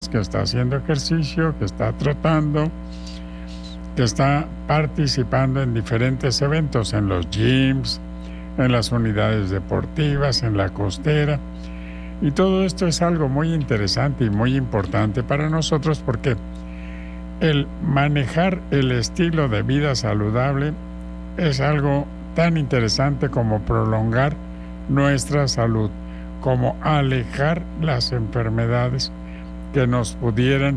que está haciendo ejercicio, que está trotando, que está participando en diferentes eventos, en los gyms, en las unidades deportivas, en la costera. Y todo esto es algo muy interesante y muy importante para nosotros porque el manejar el estilo de vida saludable es algo tan interesante como prolongar nuestra salud, como alejar las enfermedades que nos pudieran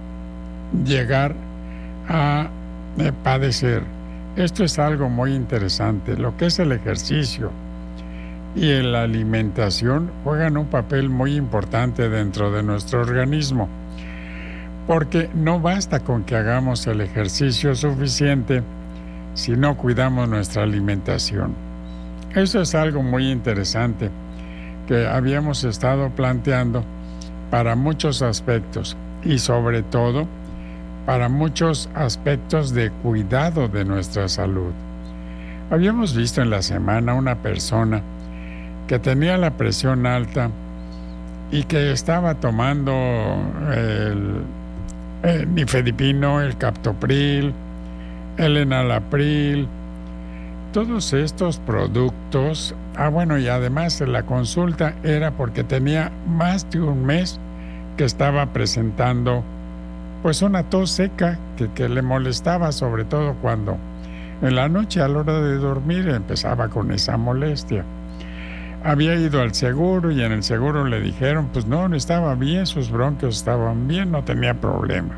llegar a padecer. Esto es algo muy interesante. Lo que es el ejercicio y la alimentación juegan un papel muy importante dentro de nuestro organismo, porque no basta con que hagamos el ejercicio suficiente si no cuidamos nuestra alimentación. Eso es algo muy interesante que habíamos estado planteando para muchos aspectos y sobre todo para muchos aspectos de cuidado de nuestra salud. Habíamos visto en la semana una persona que tenía la presión alta y que estaba tomando el nifedipino, el captopril, el enalapril, todos estos productos. Y además la consulta era porque tenía más de un mes que estaba presentando pues una tos seca que le molestaba, sobre todo cuando en la noche a la hora de dormir empezaba con esa molestia. Había ido al seguro y en el seguro le dijeron pues no estaba bien, sus bronquios estaban bien, no tenía problema.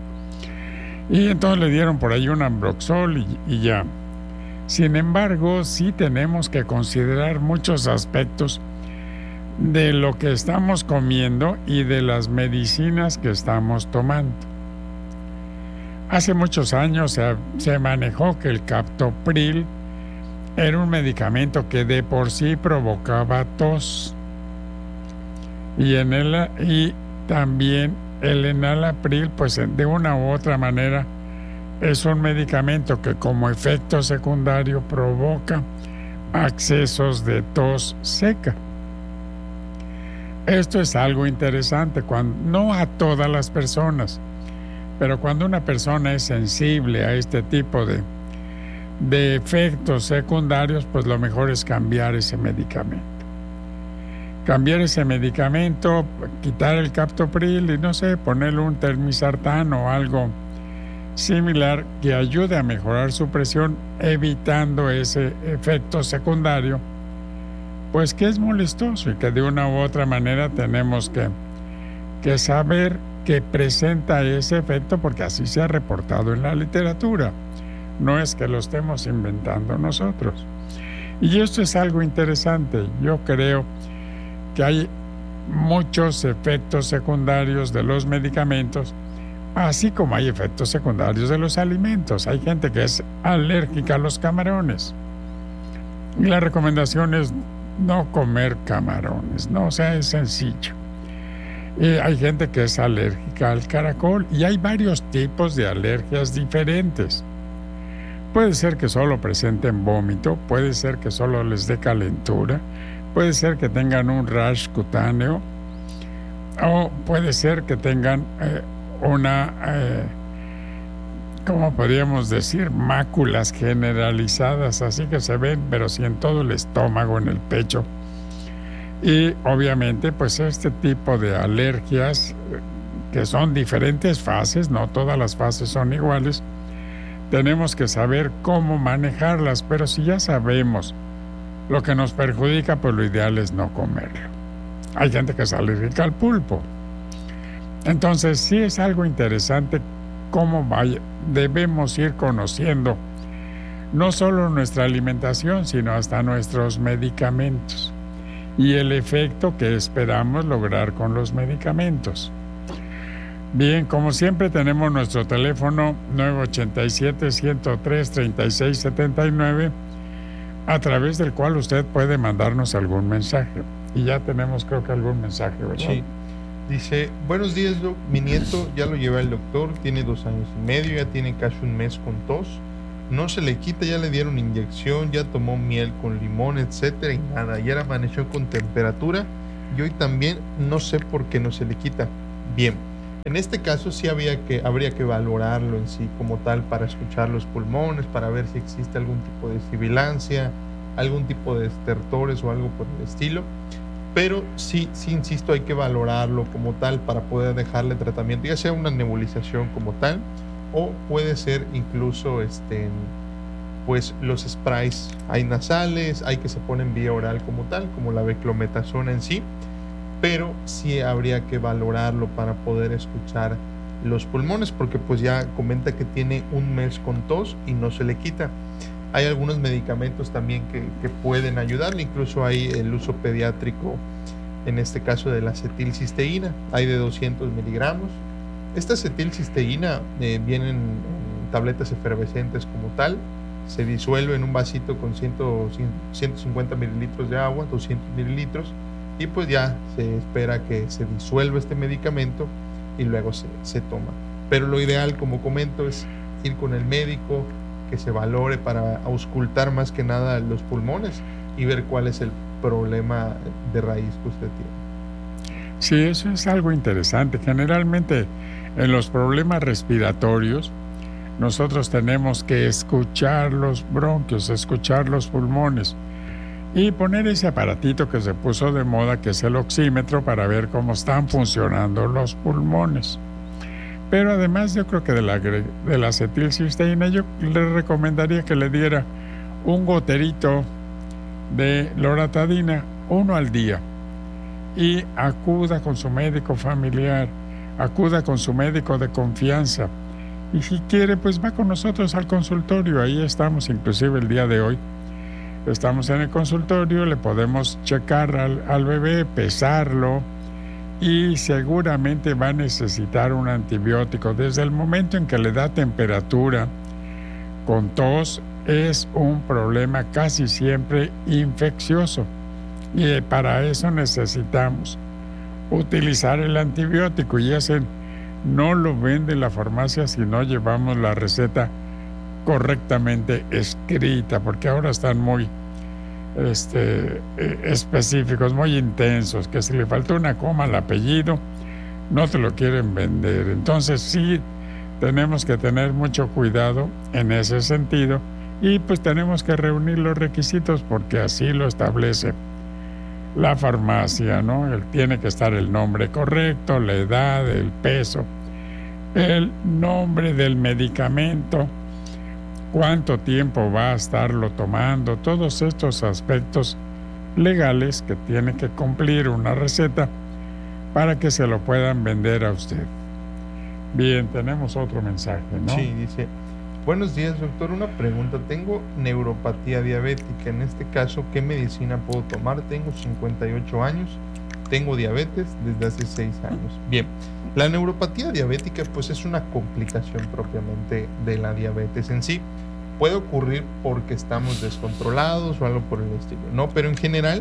Y entonces le dieron por ahí un Ambroxol y ya. Sin embargo, sí tenemos que considerar muchos aspectos de lo que estamos comiendo y de las medicinas que estamos tomando. Hace muchos años se manejó que el captopril era un medicamento que de por sí provocaba tos. Y también el enalapril, pues de una u otra manera, es un medicamento que como efecto secundario provoca accesos de tos seca. Esto es algo interesante, no a todas las personas, pero cuando una persona es sensible a este tipo de efectos secundarios, pues lo mejor es cambiar ese medicamento. Cambiar ese medicamento, quitar el captopril y no sé, ponerle un termisartán o algo similar que ayude a mejorar su presión, evitando ese efecto secundario, pues que es molestoso y que de una u otra manera tenemos que saber que presenta ese efecto porque así se ha reportado en la literatura. No es que lo estemos inventando nosotros. Y esto es algo interesante. Yo creo que hay muchos efectos secundarios de los medicamentos, así como hay efectos secundarios de los alimentos. Hay gente que es alérgica a los camarones. Y la recomendación es no comer camarones, ¿no? O sea, es sencillo. Y hay gente que es alérgica al caracol y hay varios tipos de alergias diferentes. Puede ser que solo presenten vómito, puede ser que solo les dé calentura, puede ser que tengan un rash cutáneo o puede ser que tengan ¿cómo podríamos decir? Máculas generalizadas, así que se ven, pero sí en todo el estómago, en el pecho. Y obviamente, pues este tipo de alergias, que son diferentes fases, no todas las fases son iguales, tenemos que saber cómo manejarlas, pero si ya sabemos lo que nos perjudica, pues lo ideal es no comerlo. Hay gente que es alérgica al pulpo. Entonces, sí es algo interesante cómo debemos ir conociendo no solo nuestra alimentación, sino hasta nuestros medicamentos y el efecto que esperamos lograr con los medicamentos. Bien, como siempre tenemos nuestro teléfono 987-103-3679, a través del cual usted puede mandarnos algún mensaje. Y ya tenemos, creo que algún mensaje, ¿verdad? Sí. Dice, buenos días, Doc. Mi nieto ya lo lleva al doctor, tiene 2 años y medio, ya tiene casi un mes con tos. No se le quita, ya le dieron inyección, ya tomó miel con limón, etcétera, y nada. Ayer amaneció con temperatura y hoy también, no sé por qué no se le quita. Bien, En este caso sí habría que valorarlo en sí como tal para escuchar los pulmones, para ver si existe algún tipo de sibilancia, algún tipo de estertores o algo por el estilo. Pero sí, insisto, hay que valorarlo como tal para poder dejarle tratamiento, ya sea una nebulización como tal, o puede ser incluso pues los sprays. Hay nasales, hay que se ponen vía oral como tal, como la beclometasona en sí, pero sí habría que valorarlo para poder escuchar los pulmones, porque pues ya comenta que tiene un mes con tos y no se le quita. Hay algunos medicamentos también que pueden ayudarle, incluso hay el uso pediátrico, en este caso de la acetilcisteína, hay de 200 miligramos. Esta acetilcisteína viene en tabletas efervescentes como tal, se disuelve en un vasito con 150 mililitros de agua, 200 mililitros, y pues ya se espera que se disuelva este medicamento y luego se toma. Pero lo ideal, como comento, es ir con el médico, que se valore para auscultar más que nada los pulmones y ver cuál es el problema de raíz que usted tiene. Sí, eso es algo interesante. Generalmente en los problemas respiratorios nosotros tenemos que escuchar los bronquios, escuchar los pulmones y poner ese aparatito que se puso de moda, que es el oxímetro, para ver cómo están funcionando los pulmones. Pero además yo creo que de la acetilcisteína, yo le recomendaría que le diera un goterito de loratadina, 1 al día, y acuda con su médico familiar, acuda con su médico de confianza, y si quiere pues va con nosotros al consultorio. Ahí estamos, inclusive el día de hoy estamos en el consultorio, le podemos checar al bebé, pesarlo, y seguramente va a necesitar un antibiótico. Desde el momento en que le da temperatura con tos, es un problema casi siempre infeccioso, y para eso necesitamos utilizar el antibiótico, y ese no lo vende la farmacia si no llevamos la receta correctamente escrita, porque ahora están muy específicos, muy intensos, que si le faltó una coma al apellido no te lo quieren vender. Entonces sí tenemos que tener mucho cuidado en ese sentido, y pues tenemos que reunir los requisitos porque así lo establece la farmacia, ¿no? Tiene que estar el nombre correcto, la edad, el peso, el nombre del medicamento, cuánto tiempo va a estarlo tomando, todos estos aspectos legales que tiene que cumplir una receta para que se lo puedan vender a usted. Bien, tenemos otro mensaje, ¿no? Sí, dice: buenos días, doctor, una pregunta. Tengo neuropatía diabética. En este caso, ¿qué medicina puedo tomar? Tengo 58 años, tengo diabetes desde hace 6 años. Bien, la neuropatía diabética pues es una complicación propiamente de la diabetes en sí. Puede ocurrir porque estamos descontrolados o algo por el estilo, ¿no? Pero en general,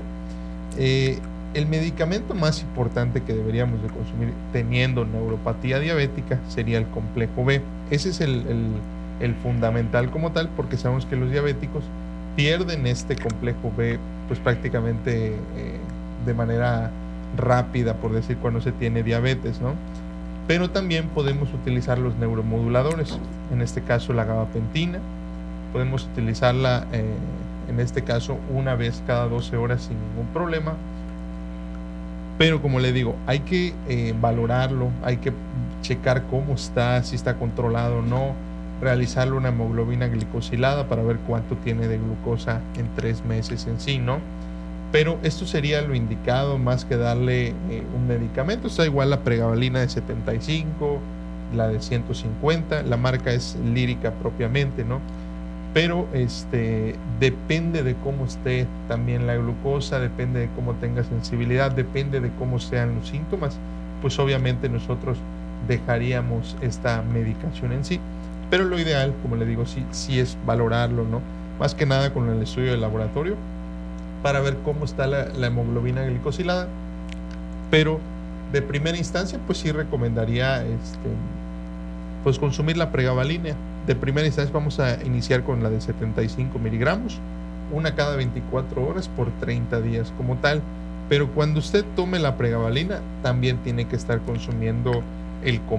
el medicamento más importante que deberíamos de consumir teniendo neuropatía diabética sería el complejo B. Ese es el fundamental como tal, porque sabemos que los diabéticos pierden este complejo B pues prácticamente de manera rápida, por decir, cuando se tiene diabetes, ¿no? Pero también podemos utilizar los neuromoduladores, en este caso la gabapentina. Podemos utilizarla en este caso una vez cada 12 horas sin ningún problema. Pero como le digo, hay que valorarlo, hay que checar cómo está, si está controlado o no, realizarle una hemoglobina glicosilada para ver cuánto tiene de glucosa en 3 meses en sí, ¿no? Pero esto sería lo indicado más que darle un medicamento. Está igual la pregabalina de 75, la de 150, la marca es Lírica propiamente, ¿no? Pero depende de cómo esté también la glucosa, depende de cómo tenga sensibilidad, depende de cómo sean los síntomas, pues obviamente nosotros dejaríamos esta medicación en sí. Pero lo ideal, como le digo, sí es valorarlo, ¿no? Más que nada con el estudio de laboratorio para ver cómo está la hemoglobina glicosilada. Pero de primera instancia, pues sí recomendaría pues consumir la pregabalina. De primera instancia vamos a iniciar con la de 75 miligramos, una cada 24 horas por 30 días como tal. Pero cuando usted tome la pregabalina, también tiene que estar consumiendo el